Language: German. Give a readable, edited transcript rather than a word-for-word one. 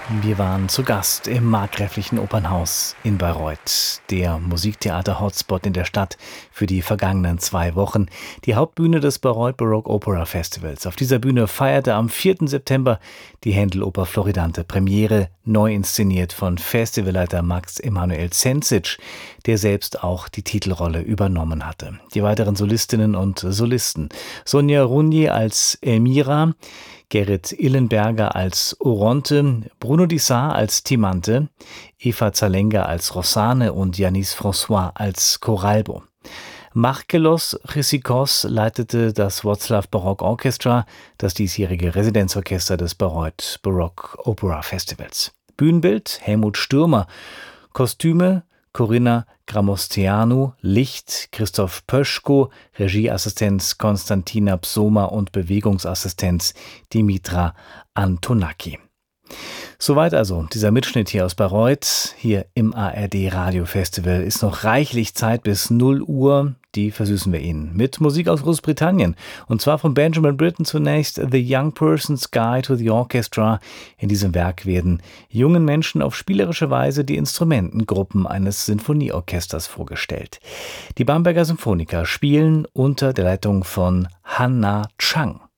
Wir waren zu Gast im Markgräflichen Opernhaus in Bayreuth, der Musiktheater-Hotspot in der Stadt für die vergangenen 2 Wochen, die Hauptbühne des Bayreuth Baroque Opera Festivals. Auf dieser Bühne feierte am 4. September die Händel-Oper Floridante Premiere, neu inszeniert von Festivalleiter Max Emanuel Zenzic, der selbst auch die Titelrolle übernommen hatte. Die weiteren Solistinnen und Solisten: Sonja Runje als Elmira, Gerrit Illenberger als Oronte, Bruno Dissart als Timante, Eva Zalenga als Rossane und Yanis François als Coralbo. Markelos Chrysikos leitete das Wroclaw Baroque Orchestra, das diesjährige Residenzorchester des Bayreuth Baroque Opera Festivals. Bühnenbild Helmut Stürmer, Kostüme Corinna Gramosteanu, Licht Christoph Pöschko, Regieassistenz Konstantina Psoma und Bewegungsassistenz Dimitra Antonaki. Soweit also dieser Mitschnitt hier aus Bayreuth, hier im ARD Radio Festival. Ist noch reichlich Zeit bis 0 Uhr, die versüßen wir Ihnen mit Musik aus Großbritannien. Und zwar von Benjamin Britten zunächst The Young Person's Guide to the Orchestra. In diesem Werk werden jungen Menschen auf spielerische Weise die Instrumentengruppen eines Sinfonieorchesters vorgestellt. Die Bamberger Symphoniker spielen unter der Leitung von Hannah Chang.